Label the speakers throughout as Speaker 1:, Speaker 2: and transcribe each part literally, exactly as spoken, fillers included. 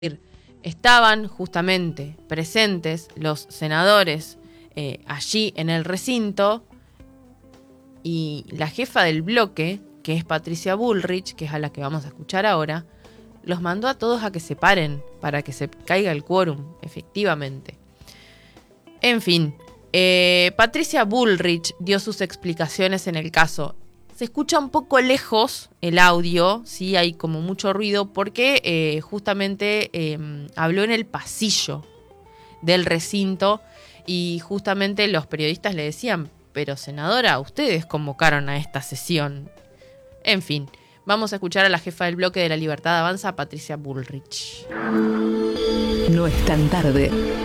Speaker 1: Estaban justamente presentes los senadores eh, allí en el recinto, y la jefa del bloque, que es Patricia Bullrich, que es a la que vamos a escuchar ahora, los mandó a todos a que se paren para que se caiga el quórum, efectivamente. En fin, eh, Patricia Bullrich dio sus explicaciones en el caso. Se escucha un poco lejos el audio, sí, hay como mucho ruido, porque eh, justamente eh, habló en el pasillo del recinto y justamente los periodistas le decían: pero senadora, ustedes convocaron a esta sesión. En fin, vamos a escuchar a la jefa del bloque de La Libertad Avanza, Patricia Bullrich.
Speaker 2: No es tan tarde.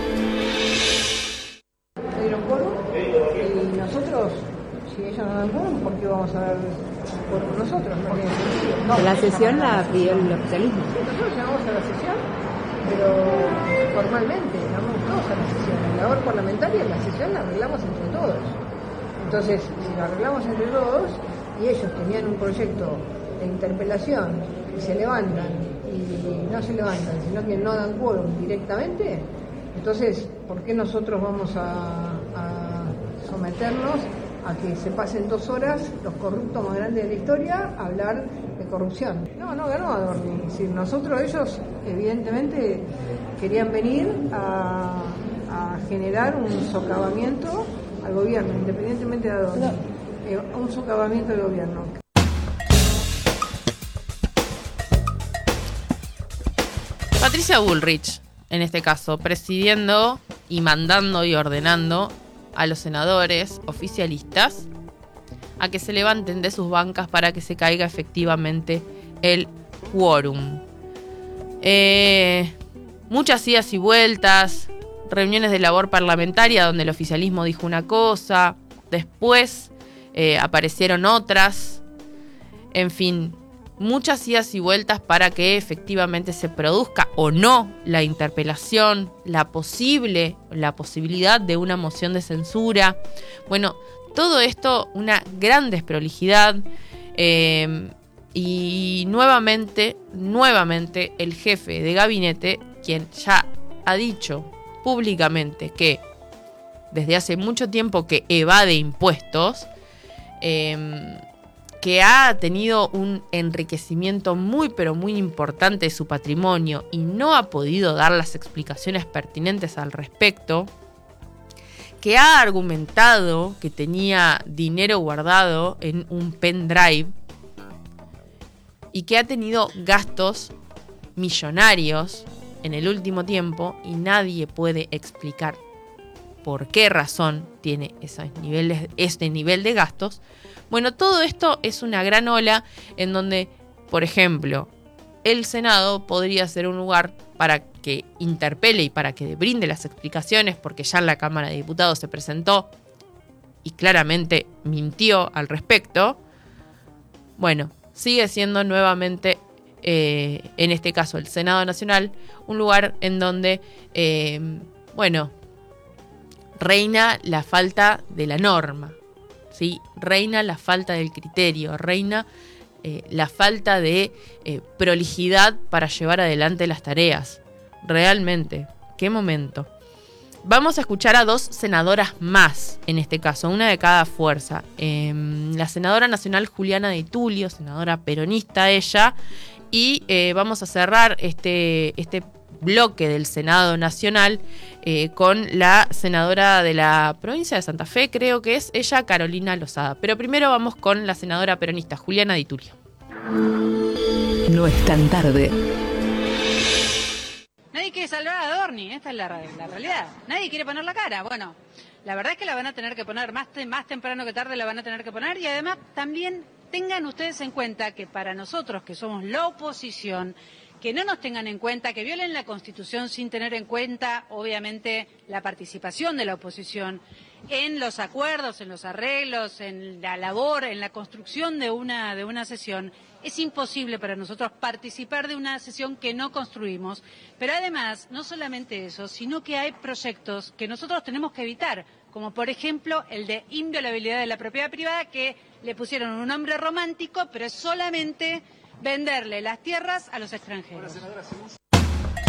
Speaker 3: ¿Dieron quórum? Y nosotros, si ellos no dan quórum, ¿por qué vamos a dar quórum nosotros? No tiene sentido. No,
Speaker 4: la sesión la pidió el oficialismo.
Speaker 3: Nosotros llamamos a la sesión, pero formalmente, llamamos todos a la sesión. En la labor parlamentaria, la sesión la arreglamos entre todos. Entonces, si la arreglamos entre todos, y ellos tenían un proyecto de interpelación y se levantan y no se levantan, sino que no dan quórum directamente, entonces, ¿por qué nosotros vamos a, a someternos a que se pasen dos horas los corruptos más grandes de la historia a hablar de corrupción? No, no ganó Adorni. Es decir, nosotros, ellos, evidentemente, querían venir a, a generar un socavamiento al gobierno, independientemente de Adorni. Eh, un socavamiento del gobierno.
Speaker 1: Patricia Bullrich, en este caso, presidiendo y mandando y ordenando a los senadores oficialistas a que se levanten de sus bancas para que se caiga efectivamente el quórum. Eh, muchas idas y vueltas, reuniones de labor parlamentaria donde el oficialismo dijo una cosa, después eh, aparecieron otras, en fin, muchas idas y vueltas para que efectivamente se produzca o no la interpelación, la posible, la posibilidad de una moción de censura. Bueno, todo esto, una gran desprolijidad, eh, y nuevamente, nuevamente el jefe de gabinete, quien ya ha dicho públicamente que desde hace mucho tiempo que evade impuestos, eh, que ha tenido un enriquecimiento muy pero muy importante de su patrimonio y no ha podido dar las explicaciones pertinentes al respecto, que ha argumentado que tenía dinero guardado en un pendrive y que ha tenido gastos millonarios en el último tiempo y nadie puede explicar por qué razón tiene esos niveles, este nivel de gastos. Bueno, todo esto es una gran ola en donde, por ejemplo, el Senado podría ser un lugar para que interpele y para que brinde las explicaciones, porque ya en la Cámara de Diputados se presentó y claramente mintió al respecto. Bueno, sigue siendo nuevamente, eh, en este caso el Senado Nacional, un lugar en donde, eh, bueno, reina la falta de la norma. ¿Sí? Reina la falta del criterio, reina eh, la falta de eh, prolijidad para llevar adelante las tareas. Realmente, qué momento. Vamos a escuchar a dos senadoras más, en este caso, una de cada fuerza. Eh, la senadora nacional Juliana Di Tulio, senadora peronista ella, y eh, vamos a cerrar este, este bloque del Senado Nacional eh, con la senadora de la provincia de Santa Fe, creo que es ella, Carolina Lozada. Pero primero vamos con la senadora peronista Juliana Di Tulio.
Speaker 2: No es tan tarde.
Speaker 5: Nadie quiere salvar a Adorni, esta es la, la realidad. Nadie quiere poner la cara. Bueno, la verdad es que la van a tener que poner, más, te, más temprano que tarde la van a tener que poner, y además también tengan ustedes en cuenta que para nosotros, que somos la oposición, que no nos tengan en cuenta, que violen la Constitución sin tener en cuenta, obviamente, la participación de la oposición en los acuerdos, en los arreglos, en la labor, en la construcción de una, de una sesión. Es imposible para nosotros participar de una sesión que no construimos, pero además, no solamente eso, sino que hay proyectos que nosotros tenemos que evitar, como por ejemplo el de inviolabilidad de la propiedad privada, que le pusieron un nombre romántico, pero es solamente venderle las tierras a los extranjeros.